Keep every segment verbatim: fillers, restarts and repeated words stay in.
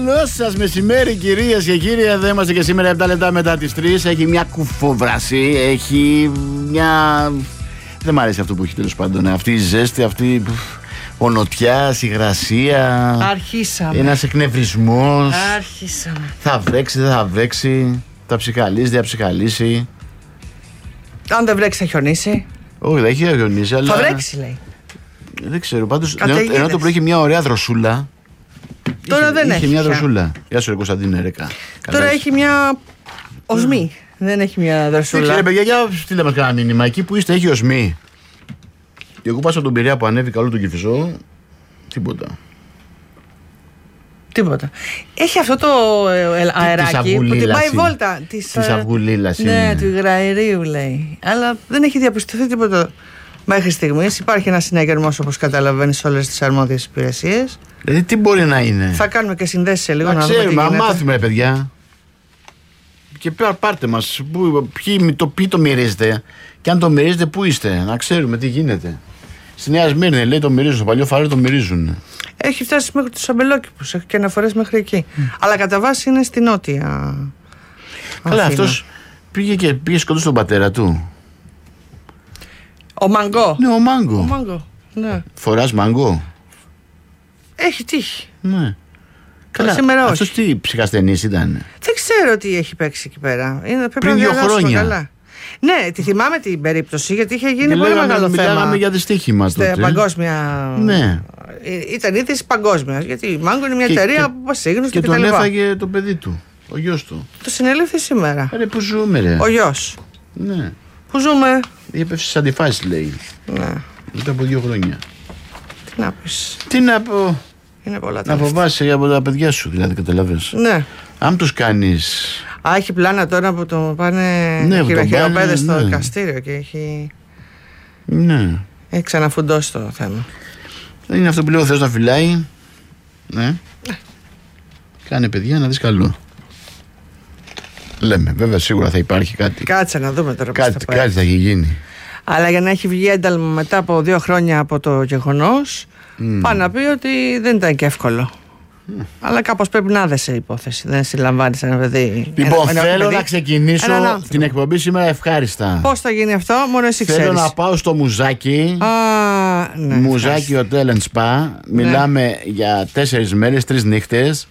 Καλό σας μεσημέρι, κυρίες και κύριοι. Εδώ είμαστε και σήμερα επτά λεπτά μετά τις τρεις. Έχει μια κουφοβράση, έχει μια... Δεν μ' αρέσει αυτό που έχει, τέλος πάντων. Αυτή η ζέστη, αυτή η ονοτιά, υγρασία. Αρχίσαμε. Ένας εκνευρισμός. Άρχισαμε. Θα βρέξει, δεν θα βρέξει. Θα ψυχαλίσει, δεν θα ψυχαλίσει. Αν δεν βρέξει, θα χιονίσει. Όχι, δεν έχει χιονίσει, αλλά. Θα βρέξει, λέει. Δεν ξέρω. Πάντως, ενώ, ενώ το πρωί έχει μια ωραία δροσούλα. Τώρα είχε, δεν είχε έχει. μια πια. δροσούλα. Γεια σου, ρε Κωνσταντίνε, ρέκα. Τώρα έχει μια οσμή. Δεν έχει μια Δεν δροσούλα. ξέρω, παιδιά, για στείλτε μας κανένα μήνυμα. Εκεί που είστε, έχει οσμή. Και εγώ πάω από τον Πειραιά που ανέβηκα όλο τον Κηφισό. Τίποτα. Τίποτα. Έχει αυτό το ε, ε, αεράκι που την πάει βόλτα. Της αυγουλίλας Ναι, είναι. του υγραερίου, λέει. Αλλά δεν έχει διαπιστωθεί τίποτα μέχρι στιγμής. Υπάρχει ένα συναγερμός, όπως καταλαβαίνεις, σε όλες τις αρμόδιες υπηρεσίες. Δηλαδή, τι μπορεί να είναι. Θα κάνουμε και συνδέσεις σε λίγο να να δούμε τι ξέρουμε, να γίνεται. μάθουμε, παιδιά. Και πέρα πάρτε μας. Που, ποιοι, το, ποιοι το μυρίζετε. Και αν το μυρίζετε, πού είστε. Να ξέρουμε τι γίνεται. Στη Νέα Σμύρνη, λέει, το μυρίζουν. Στο παλιό Φαράρι το μυρίζουν. Έχει φτάσει μέχρι τους Αμπελόκηπους. Έχει και αναφορές μέχρι εκεί. Mm. Αλλά κατά βάση είναι στη νότια. Καλά, Αθήνα. αυτός πήγε και πήγε σκοτώσει τον πατέρα του. Ο Μαγκό. Ναι, ο Μάγκο. Ο Μάγκο. Ναι. Φοράς μάγκο. Έχει τύχει. Ναι. Καλά, σήμερα όχι. Αυτός τι ψυχασθενής ήταν. Δεν ξέρω τι έχει παίξει εκεί πέρα. Είναι, πρέπει Πριν να δύο διαβάσουμε χρόνια. καλά. Ναι, τη θυμάμαι την περίπτωση γιατί είχε γίνει Και πολύ λέγαμε, μεγάλο μιλάγαμε θέμα. για δυστύχημα Στην τότε. παγκόσμια. Ναι. Ε, Ήταν είδηση παγκόσμια. Γιατί η Μάγκο είναι μια Και- εταιρεία και- που πασίγνωστη Και και, τον τα λοιπά. έφαγε το παιδί του. Ο γιος του. Το συνελήφθη σήμερα. Ρε, πού ζούμε, ρε. Ο γιος. Ναι. Πού ζούμε. Έπεσε στις αντιφάσεις, λέει. Ναι. Μετά από δύο χρόνια. Τι να πεις. Τι να πω. Είναι πολλά τα Να λεφτά. φοβάσαι από τα παιδιά σου, δηλαδή, καταλαβες. Ναι. Αν τους κάνεις. Α, έχει πλάνα τώρα που το πάνε Ναι, που τον χειροπέδες πάνε, στο ναι. δικαστήριο και έχει, Ναι. έχει ξαναφουντώσει το θέμα. Δεν είναι αυτό που λέει ο Θεός να φυλάει. Ναι. Κάνε παιδιά να δεις καλό. Λέμε, βέβαια σίγουρα θα υπάρχει κάτι. Κάτσε να δούμε τώρα πώς Κάτι, θα πάει. κάτι θα έχει γίνει. Αλλά για να έχει βγει ένταλμα μετά από δύο χρόνια από το γεγονός, Mm. πάει να πει ότι δεν ήταν και εύκολο. Mm. Αλλά κάπως πρέπει να δέσει η υπόθεση. Δεν συλλαμβάνει ένα παιδί. Λοιπόν, ένα, θέλω παιδί, να ξεκινήσω έναν άνθρωπο. την εκπομπή σήμερα ευχάριστα. Πώς θα γίνει αυτό, μόνο εσύ Θέλω ξέρεις. να πάω στο Μουζάκι. Α, ναι, Μουζάκι ευχαριστώ. Hotel and Spa. Μιλάμε για τέσσερις μέρες, τρεις νύχτες.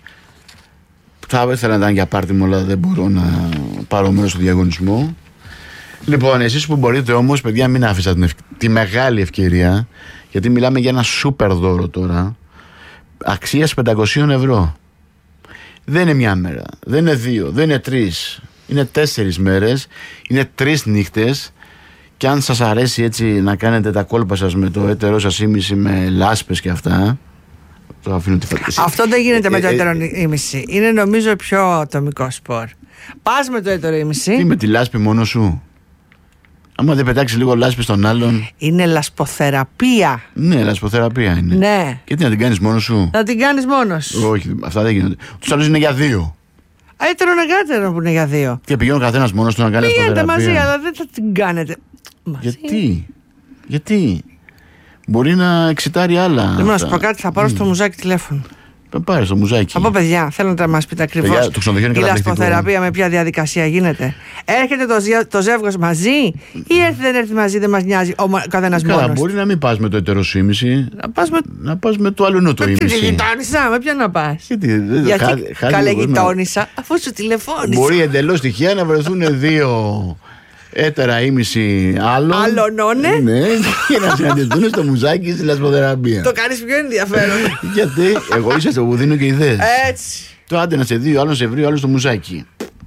Θα ήθελα να ήταν για πάρτι μου, αλλά δεν μπορώ να πάρω μέρος στο διαγωνισμό. Λοιπόν, εσείς που μπορείτε όμως, παιδιά, μην άφησα την ευ... τη μεγάλη ευκαιρία, γιατί μιλάμε για ένα σούπερ δώρο τώρα, αξίας πεντακόσια ευρώ. Δεν είναι μια μέρα, δεν είναι δύο, δεν είναι τρεις, είναι τέσσερις μέρες, είναι τρεις νύχτες. Και αν σας αρέσει έτσι να κάνετε τα κόλπα σας με το έτερό σας ήμιση με λάσπες και αυτά, το αφήνω τη φαντασία. Αυτό δεν γίνεται Ε, με το ε, έτερο ήμιση. Είναι νομίζω πιο ατομικό σπορ. Πας με το έτερο Τι ήμιση. με τη λάσπη μόνο σου. Άμα δεν πετάξει λίγο λάσπη στον άλλον. Είναι λασποθεραπεία. Ναι, λασποθεραπεία είναι. Ναι. Και τι να την κάνεις μόνος σου. Να την κάνεις μόνος σου. Όχι, αυτά δεν γίνονται. Τους άλλους είναι για δύο. Έτερο νεγάτερο που είναι για δύο. Και πηγαίνουν καθένας μόνος του να κάνει Πηγαίνετε λασποθεραπεία. μαζί, αλλά δεν θα την κάνετε. Μαζί. Γιατί. Γιατί. Μπορεί να εξητάρει άλλα. Δεν να αυτά. σου πω κάτι, θα πάρω στο μουζάκι τηλέφωνο. Θα πάρει στο μουζάκι. Θα πω παιδιά, θέλω να μας πείτε ακριβώς Παιδιά, το ξενοδοχείο είναι η καταπληκτικό. λασποθεραπεία με ποια διαδικασία γίνεται. Έρχεται το, ζε- το ζεύγος μαζί ή έρθει δεν έρθει μαζί, δεν μας νοιάζει ο μα- καθένας Καλά, μόνος. μπορεί να μην πας με το έτερο σου ήμιση, Να πας με. να πας με το άλλο το Με τη ήμιση. γειτόνισσα, με ποια να πας. Γιατί, δεν- Γιατί χα- χάρη καλέ μπορούμε να- γειτόνισσα, αφού σου τηλεφώνησα. Μπορεί εντελώς τυχαία να βρεθούν δύο έτερα ήμιση άλλων. Άλλων, ναι. Ναι, και να συναντηθούν στο μουζάκι στη λασποθεραπεία. Το κάνεις πιο ενδιαφέρον. Γιατί εγώ είσαι στο που δίνω και ιδέες. Έτσι. Το άντε να σε δει, ο άλλος σε βρει, ο άλλος στο μουζάκι.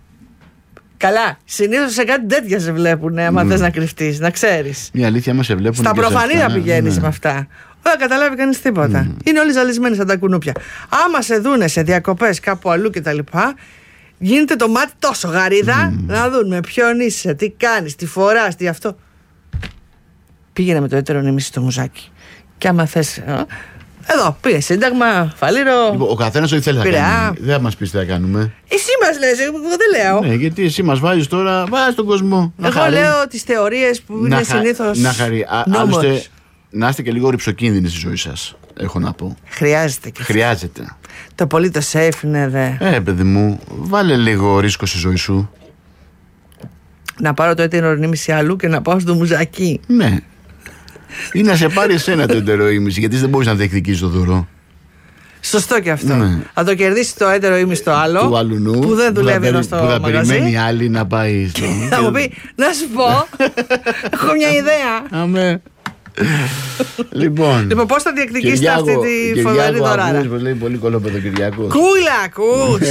Καλά, συνήθως σε κάτι τέτοια σε βλέπουν, άμα θες να κρυφτείς, να ξέρεις. Μια αλήθεια μας σε βλέπουν. Στα και σε προφανή αυτά, να πηγαίνεις ναι. με αυτά. Δεν θα καταλάβει κανείς τίποτα. Είναι όλοι ζαλισμένοι σαν τα κουνούπια. Άμα σε δούνε σε διακοπές κάπου αλλού κτλ., γίνεται το μάτι τόσο γαρίδα να δουν με ποιον είσαι, τι κάνεις, τι φοράς, τι αυτό. Πήγαινε με το έτερο νημίση στο μουζάκι. Και άμα θες. α, Εδώ, πήγε σύνταγμα, φαλήρο. Λοιπόν, ο καθένας ό,τι θέλει να Πειραιά. κάνει. Δεν θα μας πεις τι θα κάνουμε. Εσύ μας λες, εγώ δεν λέω. Ναι, γιατί εσύ μας βάζεις τώρα, βάζεις τον κόσμο. να Εγώ χαρεί. λέω τις θεωρίες που Να είναι χα- συνήθως Να χαρεί. Α- νόμος. Άλλωστε, να είστε και λίγο ρυψοκίνδυνοι στη ζωή σας. Έχω να πω. Χρειάζεται και Χρειάζεται. Το πολύ το safe είναι δε. Ε, παιδί μου, βάλε λίγο ρίσκο στη ζωή σου. Να πάρω το έτερο ήμιση αλλού και να πάω στο μουζάκι. Ναι. Ή να σε πάρει εσένα το έτερο ήμιση, γιατί δεν μπορεί να διεκδικήσει το δώρο. Σωστό και αυτό. Ναι. Θα το κερδίσει το έτερο ήμιση το άλλο. Του άλλου νου, που δεν δουλεύει εδώ στο που θα μαγαζί. περιμένει άλλη να πάει στο. Θα μου πει, να σου πω, έχω μια ιδέα. Αμέ. Λοιπόν, Λοιπόν, πώς θα διεκδικήσετε αυτή τη φοβερή δωράρα? Ακούς, λέει πολύ κολόπεδο Κυριάκος. Κούλα, ακούς.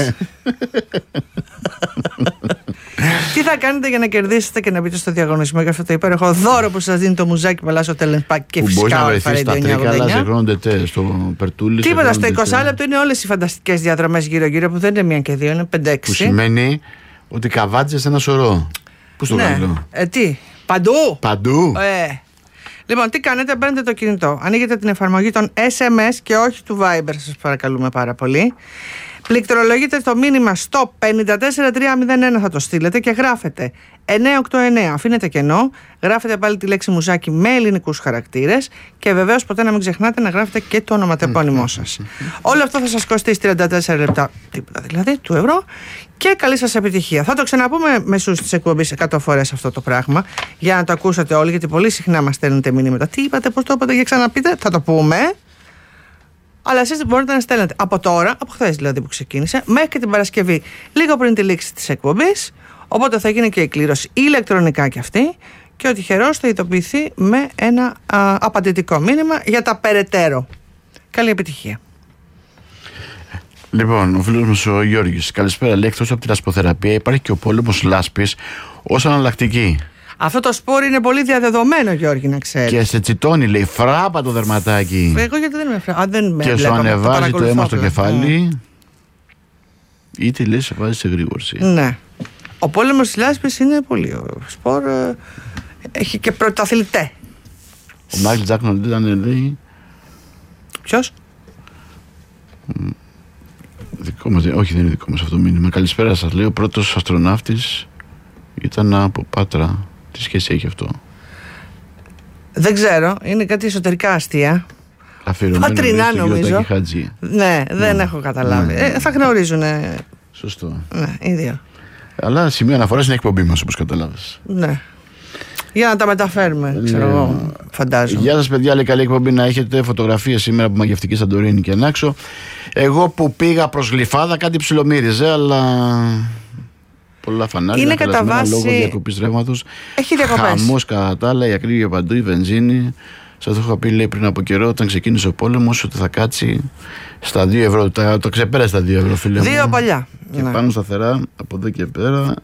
Τι θα κάνετε για να κερδίσετε και να μπείτε στο διαγωνισμό για αυτό το υπέροχο δώρο που σας δίνει το μουζάκι Παλάσο Τελενπάκ και που φυσικά να ο βρεθείς στα Τρίκαλα, σε χρόνο τετέ, στο Περτούλη. Τίποτα, στο είκοσι λεπτό είναι όλες οι φανταστικές διαδρομές γύρω-γύρω που δεν είναι μία και δύο, είναι πέντε έξι. Που σημαίνει ότι καβάτζες ένα σωρό. Πού στο ναι. κάνω. Ε, τι, παντού. Παντού. Ε. Λοιπόν, τι κάνετε, παίρνετε το κινητό, ανοίγετε την εφαρμογή των ες εμ ες και όχι του Viber, σας παρακαλούμε πάρα πολύ. Πληκτρολογείτε το μήνυμα στο πέντε τέσσερα τρία μηδέν ένα, θα το στείλετε και γράφετε εννιά οκτώ εννιά. Αφήνετε κενό, γράφετε πάλι τη λέξη μουζάκι με ελληνικούς χαρακτήρες και βεβαίως ποτέ να μην ξεχνάτε να γράφετε και το ονοματεπώνυμό σας. Όλο αυτό θα σας κοστίσει τριάντα τέσσερα λεπτά, τίποτα δηλαδή, του ευρώ, και καλή σας επιτυχία. Θα το ξαναπούμε μεσούς της εκπομπής εκατό φορές αυτό το πράγμα, για να το ακούσατε όλοι, γιατί πολύ συχνά μας στέλνετε μηνύματα. Τι είπατε, πώς το είπατε, για ξαναπείτε, θα το πούμε. Αλλά εσείς μπορείτε να στέλνετε από τώρα, από χθες δηλαδή που ξεκίνησε, μέχρι και την Παρασκευή, λίγο πριν τη λήξη της εκπομπής. Οπότε θα γίνει και η κλήρωση ηλεκτρονικά κι αυτή, και ο τυχερός θα ειδοποιηθεί με ένα α, απαντητικό μήνυμα για τα περαιτέρω. Καλή επιτυχία. Λοιπόν, ο φίλος μας ο Γιώργης, καλησπέρα. Λέει, εκτός από τη λασποθεραπεία υπάρχει και ο πόλεμος λάσπης ως αναλλακτική. Αυτό το σπόρ είναι πολύ διαδεδομένο, Γιώργη, να ξέρεις. Και σε τσιτώνει, λέει, φράπα το δερματάκι. Εγώ γιατί δεν είμαι φράπα. Δεν με και σου ανεβάζει το, το αίμα στο κεφάλι. Mm. Ή τι λες, σε βάζει σε γρήγορση. Ναι. Ο πόλεμος της λάσπης είναι πολύ. Ο σπόρ ε, έχει και πρωταθλητέ. Ο Μάικλ Τζάκσον ήταν, λέει. Ποιος? Δικό μας, όχι, δεν είναι δικό μας αυτό το μήνυμα. Καλησπέρα σας, λέει. Ο πρώτος αστροναύτης ήταν από Πάτρα. Τι σχέση έχει αυτό? Δεν ξέρω, είναι κάτι εσωτερικά αστεία. Πατρινά νομίζω. Ναι, δεν ναι. έχω καταλάβει. Ναι. Ε, θα γνωρίζουν. Σωστό. Ναι, οι δύο. Αλλά σημείο αναφοράς είναι εκπομπή μας, όπως καταλάβεις. Ναι. Για να τα μεταφέρουμε, ξέρω εγώ, ναι. Φαντάζομαι. Γεια σας, παιδιά, λέει, καλή εκπομπή να έχετε. Φωτογραφίες σήμερα από μαγευτική Σαντορίνη και Νάξο. Εγώ που πήγα προς Γλυφάδα κάτι ψιλομύριζε, αλλά πολλά φανάρια. Είναι κατά βάση. Λόγω διακοπής ρεύματος. Έχει διακοπές. Χαμός κατά τα άλλα, η ακρίβεια παντού, η βενζίνη. Σας το είχα πει, λέει, πριν από καιρό, όταν ξεκίνησε ο πόλεμος, ότι θα κάτσει στα δύο ευρώ. Το, το ξεπέρασε τα δύο ευρώ, φίλε μου. Δύο παλιά. Και ναι. Πάνω σταθερά από εδώ και πέρα.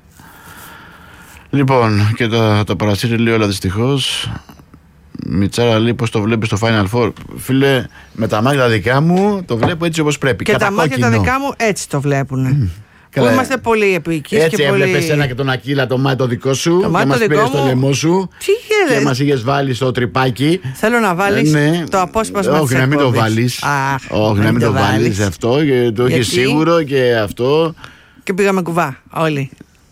Λοιπόν, και τα, τα παρασύρει, λέει, όλα δυστυχώς. Μιτσάρα, λέει, πώς το βλέπεις στο Final Four. Φίλε, με τα μάτια τα δικά μου το βλέπω έτσι όπως πρέπει. Και τα μάτια τα δικά μου έτσι το βλέπουν. Mm. Που είμαστε πολύ επικείς. Έτσι και έβλεπες πολύ... ένα και τον Ακύλα το μάτι το δικό σου. Το και μας πήρες μου... το λαιμό σου. Τι γίνεται? Και μας είχες βάλει στο τρυπάκι. Θέλω να βάλεις ε, ναι. το απόσπασμα. Όχι, να μην το βάλεις. Αχ, όχι, να μην το βάλεις αυτό. Και το έχεις σίγουρο και αυτό. Και πήγαμε κουβά όλοι.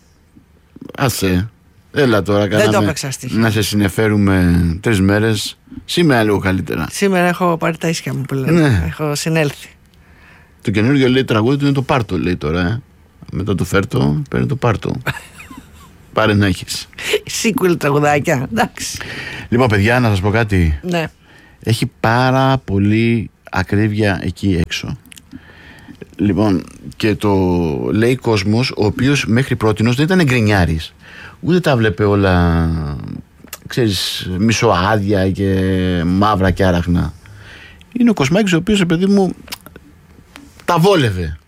Άσε. Έλα τώρα, δεν το έπαιξα στοιχεία. Να σε συνεφέρουμε τρεις μέρες. Σήμερα λίγο καλύτερα. Σήμερα έχω πάρει τα ίσια μου που λένε. Ναι. Έχω συνέλθει. Το καινούργιο, λέει, τραγούδι του είναι το Πάρτο, λέει τώρα. Ε. Μετά το φέρτο, παίρνει το Πάρτο. Πάρε να έχεις. Sequel τραγουδάκια, εντάξει. Λοιπόν, παιδιά, να σας πω κάτι. Ναι. Έχει πάρα πολύ ακρίβεια εκεί έξω. Λοιπόν, και το λέει κόσμος, ο οποίος μέχρι πρότινος δεν ήταν γκρινιάρης. Ούτε τα βλέπε όλα, ξέρεις, μισοάδια και μαύρα και άραχνα. Είναι ο Κοσμάκης, ο οποίος, παιδί μου, τα βόλευε.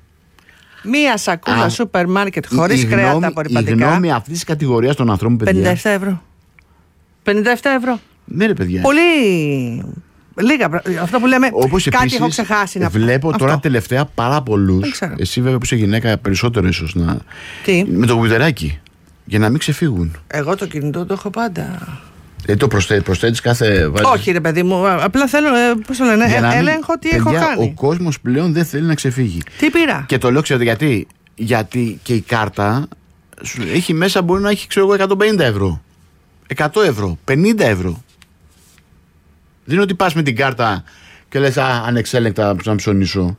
Μία σακούλα σούπερ μάρκετ χωρίς η κρέατα γνώμη, απορριπαντικά. Η γνώμη αυτής της κατηγορίας των ανθρώπων, παιδιά. πενήντα επτά ευρώ. πενήντα επτά ευρώ. Ναι, ρε παιδιά. Πολύ. Λίγα. Αυτό που λέμε. Όπως κάτι επίσης, έχω ξεχάσει να πω. Βλέπω αυτό. Τώρα τελευταία πάρα πολλούς. Εσύ, βέβαια, που είσαι γυναίκα, περισσότερο ίσως να. Τι? Με το κουβιτεράκι. Για να μην ξεφύγουν. Εγώ το κινητό το έχω πάντα. Δεν το προσθέτεις, προσθέτεις κάθε. Βάζεις... Όχι, ρε παιδί μου. Απλά θέλω. Πώς το λένε, ε, έλεγχο τι παιδιά, έχω κάνει. Ο κόσμος πλέον δεν θέλει να ξεφύγει. Τι πήρα. Και το λέω, ξέρετε γιατί. Γιατί και η κάρτα έχει μέσα, μπορεί να έχει, ξέρω εγώ, εκατόν πενήντα ευρώ. εκατό ευρώ. πενήντα ευρώ. Δεν είναι ότι πας με την κάρτα και λες, α, ανεξέλεγκτα να ψωνίσω.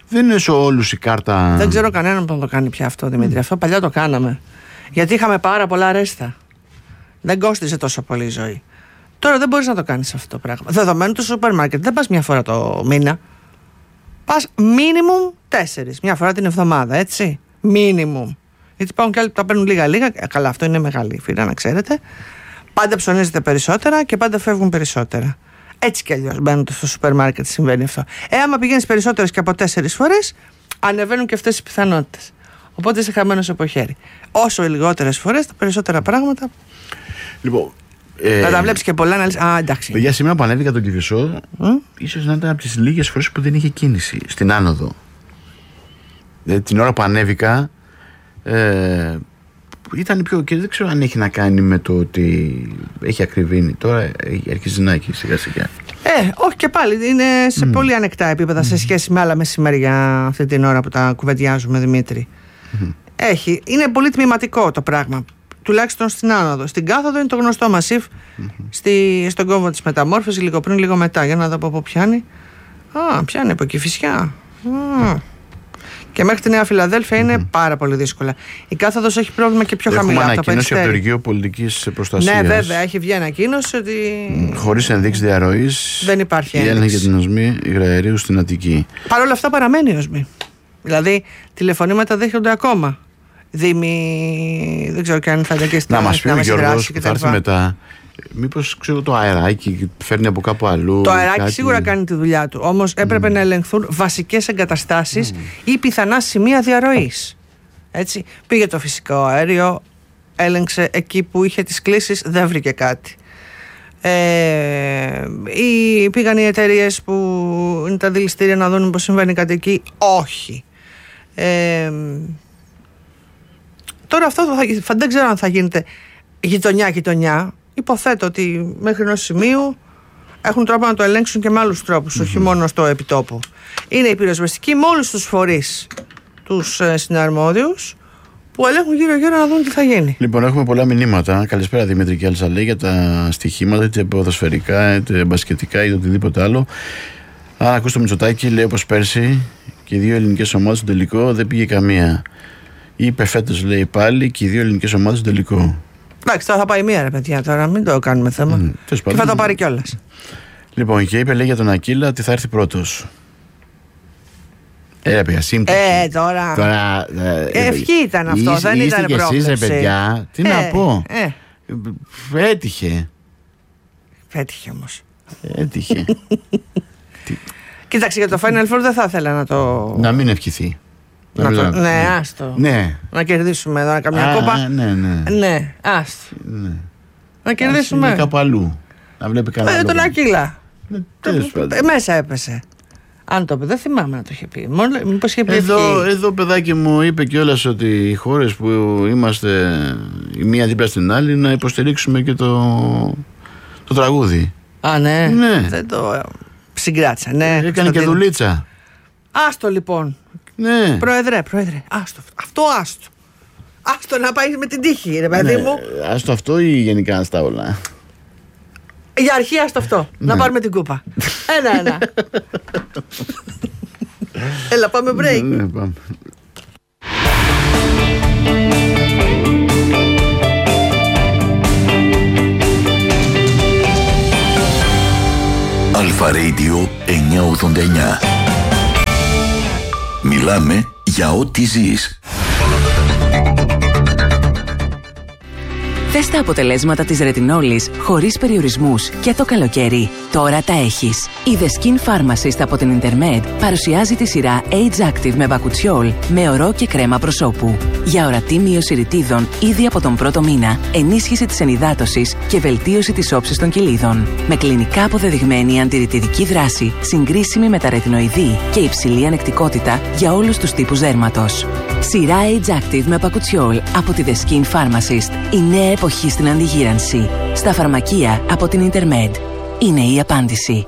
Δεν είναι σε όλους η κάρτα. Δεν ξέρω κανέναν που να το κάνει πια αυτό, Δημήτρη. Mm. Αυτό παλιά το κάναμε. Γιατί είχαμε πάρα πολλά ρέστα. Δεν κόστιζε τόσο πολύ η ζωή. Τώρα δεν μπορείς να το κάνεις αυτό το πράγμα. Δεδομένου του σούπερ μάρκετ, δεν πας μια φορά το μήνα. Πας minimum τέσσερις. Μια φορά την εβδομάδα, έτσι. Minimum. Γιατί υπάρχουν και άλλοι που τα παίρνουν λίγα-λίγα. Καλά, αυτό είναι μεγάλη φύρα, να ξέρετε. Πάντα ψωνίζετε περισσότερα και πάντα φεύγουν περισσότερα. Έτσι κι αλλιώς μπαίνουν στο σούπερ μάρκετ, συμβαίνει αυτό. Ε, άμα πηγαίνεις περισσότερες και από τέσσερις φορές, ανεβαίνουν και αυτές οι πιθανότητες. Οπότε είσαι χαμένος από χέρι. Όσο λιγότερες φορές, τα περισσότερα πράγματα. Λοιπόν. Ε, να τα βλέπεις και πολλά να λες. Α, εντάξει. Για σήμερα που ανέβηκα τον Κηφισό, mm? ίσως να ήταν από τις λίγες φορές που δεν είχε κίνηση στην άνοδο. Δηλαδή την ώρα που ανέβηκα. Ε, ήταν πιο. Και δεν ξέρω αν έχει να κάνει με το ότι έχει ακριβήνει. Τώρα αρχίζει να έχει σιγά σιγά. Ε, όχι και πάλι. Είναι σε mm. πολύ ανεκτά επίπεδα mm. σε σχέση με άλλα μεσημέρια αυτή την ώρα που τα κουβεντιάζουμε, Δημήτρη. Mm. Έχει. Είναι πολύ τμηματικό το πράγμα. Τουλάχιστον στην άνοδο. Στην κάθοδο είναι το γνωστό μασίφ. Mm-hmm. Στη, στον κόμβο της μεταμόρφωσης, λίγο πριν, λίγο μετά. Για να δω από πού πιάνει. Α, πιάνει από Κηφισιά. Mm. Και μέχρι τη Νέα Φιλαδέλφια είναι mm-hmm. πάρα πολύ δύσκολα. Η κάθοδος έχει πρόβλημα και πιο χαμηλά. Έχουμε ανακοίνωση από το Υπουργείο Πολιτικής Προστασίας. Ναι, βέβαια, έχει βγει ανακοίνωση ότι. Χωρίς ενδείξεις διαρροής. Δεν υπάρχει ένδειξη. Η έλεγχη για την οσμή υγραερίου στην Αττική. Παρ' όλα αυτά παραμένει η οσμή. Δηλαδή, τηλεφωνήματα δέχονται ακόμα. Δήμοι, δεν ξέρω και αν θα είναι και στην Να μας πει ο Γιώργος που θα έρθει μετά. Μήπως ξέρω το αεράκι φέρνει από κάπου αλλού. Το αεράκι κάτι... σίγουρα κάνει τη δουλειά του. Όμως έπρεπε mm. να ελεγχθούν βασικές εγκαταστάσεις mm. ή πιθανά σημεία διαρροής. Έτσι. Πήγε το φυσικό αέριο, έλεγξε εκεί που είχε τις κλήσεις, δεν βρήκε κάτι. Ε, ή πήγαν οι εταιρείες που είναι τα δηληστήρια να δουν πως συμβαίνει κάτι εκεί. Όχι. Ε, τώρα αυτό θα, δεν ξέρω αν θα γίνεται γειτονιά-γειτονιά. Υποθέτω ότι μέχρι ενός σημείου έχουν τρόπο να το ελέγξουν και με άλλους τρόπους, mm-hmm. όχι μόνο στο επιτόπου. Είναι οι πυροσβεστικοί με όλους τους φορείς, τους ε, συναρμόδιους, που ελέγχουν γύρω-γύρω να δουν τι θα γίνει. Λοιπόν, έχουμε πολλά μηνύματα. Καλησπέρα Δημήτρη και Αλσαλέ για τα στοιχήματα, είτε ποδοσφαιρικά, είτε μπασκετικά, είτε οτιδήποτε άλλο. Αν ακούς το Μητσοτάκη, λέει όπως πέρσι και οι δύο ελληνικές ομάδες στο τελικό δεν πήγε καμία. Ή είπε φέτος, λέει πάλι, και οι δύο ελληνικές ομάδες στο τελικό. Εντάξει, τώρα θα πάει μία ρε παιδιά, τώρα μην το κάνουμε θέμα. Mm, και πάντων, θα το πάρει κιόλας. Λοιπόν, και είπε λέει για τον Ακύλα ότι θα έρθει πρώτος. Ε, παιδιά, σύμπτωση. Ε, τώρα. τώρα ε, ευχή ήταν αυτό, είσαι, δεν ήταν πρόβλημα. Εσείς, ρε παιδιά, τι ε, να πω. Ε. Έτυχε. Έτυχε όμως. Έτυχε. Κοίταξε, για το Final Four δεν θα ήθελα να το. Να μην ευχηθεί. Να το... Ναι, ναι, άστο. Ναι. Να κερδίσουμε εδώ καμιά Α, κόπα. Ναι, ναι. Ναι, άστο. Ναι. Να κερδίσουμε. Είναι κάπου αλλού. Να βλέπει κανένα. Ε, τον Ακύλα. Ναι, τέλος πάντων. Μέσα έπεσε. Αν το πει, δεν θυμάμαι να το είχε πει. Μήπως είχε πει εδώ, εδώ, παιδάκι μου, είπε κιόλας ότι οι χώρες που είμαστε η μία δίπλα στην άλλη να υποστηρίξουμε και το, το τραγούδι. Α, ναι. Ναι. Δεν το συγκράτησα. Ναι. Έκανε και δουλίτσα. Άστο λοιπόν. Ναι. Πρόεδρε, πρόεδρε. Άστο. Αυτό άστο. Άστο να πάει με την τύχη, ρε παιδί ναι. μου. Άστο αυτό ή γενικά στα όλα. Για αρχή άστο αυτό. Ναι. Να πάρουμε την κούπα. Ένα-ένα. Έλα, πάμε break. Ναι, ναι, πάμε. Αλφα Radio εννιακόσια ογδόντα εννιά. Μιλάμε για ό,τι ζεις. Θες τα αποτελέσματα της ρετινόλης χωρίς περιορισμούς και το καλοκαίρι. Τώρα τα έχεις. Η The Skin Pharmacist από την Intermed παρουσιάζει τη σειρά Age Active με μπακουτσιόλ με ορό και κρέμα προσώπου. Για ορατή μείωση ρητίδων ήδη από τον πρώτο μήνα, ενίσχυση της ενυδάτωσης και βελτίωση της όψης των κοιλίδων. Με κλινικά αποδεδειγμένη αντιρρητιδική δράση, συγκρίσιμη με τα ρετινοειδή και υψηλή ανεκτικότητα για όλους τους τύπους δέρματος. Σειρά Age Active με μπακουτσιόλ από τη The Skin Pharmacist. Η νέα εποχή στην αντιγύρανση. Στα φαρμακεία από την Intermed. Είναι η απάντηση.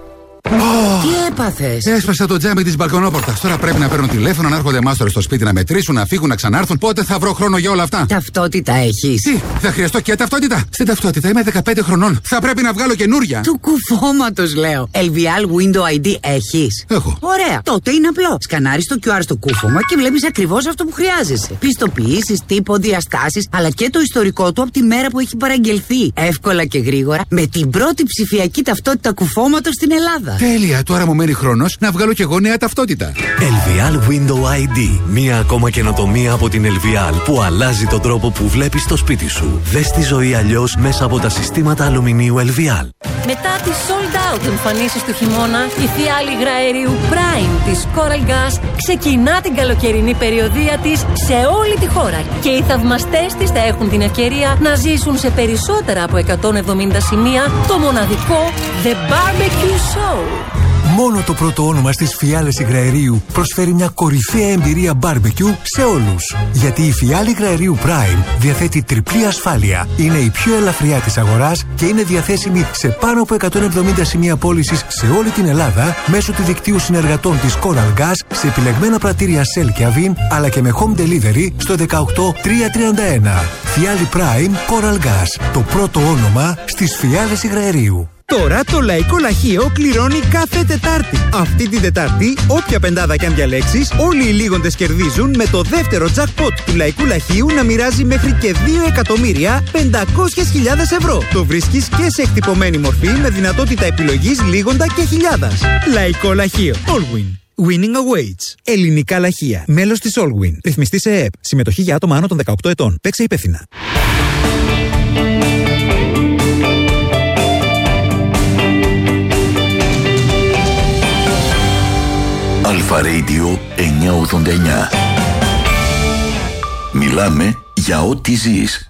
Oh. Τι έπαθες? Έσπασα το τζάμι της μπαλκονόπορτας. Τώρα πρέπει να παίρνω τηλέφωνο, να έρχονται μάστορες στο σπίτι να μετρήσουν, να φύγουν, να ξανάρθουν. Πότε θα βρω χρόνο για όλα αυτά? Ταυτότητα έχεις? Τι, θα χρειαστώ και ταυτότητα? Στην ταυτότητα είμαι δεκαπέντε χρονών. Θα πρέπει να βγάλω καινούρια. Του κουφώματος λέω. ελ βι ελ Window άι ντι έχεις? Έχω. Ωραία. Τότε είναι απλό. Σκανάρεις το κιου αρ στο κούφωμα και βλέπεις ακριβώς αυτό που χρειάζεσαι. Πιστοποιήσεις, τύπο, διαστάσεις, αλλά και το ιστορικό του από τη μέρα που έχει παραγγελθεί. Εύκολα και γρήγορα με την πρώτη ψηφιακή ταυτότητα κουφώματος στην Ελλάδα. Τέλεια, τώρα μου μένει χρόνος να βγάλω και εγώ νέα ταυτότητα. ελ βι ελ Window άι ντι. Μία ακόμα καινοτομία από την ελ βι ελ που αλλάζει τον τρόπο που βλέπεις το σπίτι σου. Δες τη ζωή αλλιώς μέσα από τα συστήματα αλουμινίου ελ βι ελ. Μετά τις sold out εμφανίσεις του χειμώνα, η φιάλη υγραερίου Prime της Coral Gas ξεκινά την καλοκαιρινή περιοδεία της σε όλη τη χώρα και οι θαυμαστές της θα έχουν την ευκαιρία να ζήσουν σε περισσότερα από εκατόν εβδομήντα σημεία το μοναδικό The Barbecue Show. Μόνο το πρώτο όνομα στις φιάλες υγραερίου προσφέρει μια κορυφαία εμπειρία barbecue σε όλους. Γιατί η φιάλη υγραερίου Prime διαθέτει τριπλή ασφάλεια, είναι η πιο ελαφριά της αγοράς και είναι διαθέσιμη σε πάνω από εκατόν εβδομήντα σημεία πώλησης σε όλη την Ελλάδα μέσω του δικτύου συνεργατών της Coral Gas σε επιλεγμένα πρατήρια Shell και Avin, αλλά και με home delivery στο δεκαοκτώ τριακόσια τριάντα ένα. Φιάλη Prime Coral Gas, το πρώτο όνομα στις φιάλες υγραερίου. Τώρα το Λαϊκό Λαχείο κληρώνει κάθε Τετάρτη. Αυτή την Τετάρτη, όποια πεντάδα κι αν διαλέξεις, όλοι οι λίγοντες κερδίζουν με το δεύτερο jackpot του Λαϊκού Λαχείου να μοιράζει μέχρι και δύο εκατομμύρια πεντακόσιες χιλιάδες ευρώ. Το βρίσκεις και σε εκτυπωμένη μορφή με δυνατότητα επιλογής λίγοντα και χιλιάδας. Λαϊκό Λαχείο. Allwin. Winning awaits. Ελληνικά λαχεία. Μέλος της Allwin. Ρυθμιστή σε ΕΕΠ. Συμμετοχή για άτομα άνω των δεκαοκτώ ετών. Παίξε υπεύθυνα. Αλφα Radio εννιακόσια ογδόντα εννιά. Μιλάμε για ό,τι ζεις.